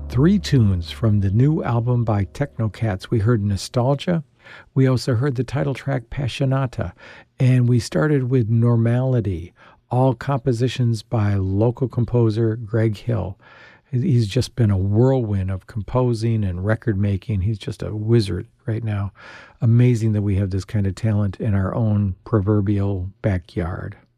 Three tunes from the new album by Technocats. We heard Nostalgia. We also heard the title track Passionata. And we started with Normality, all compositions by local composer Greg Hill. He's just been a whirlwind of composing and record making. He's just a wizard right now. Amazing that we have this kind of talent in our own proverbial backyard.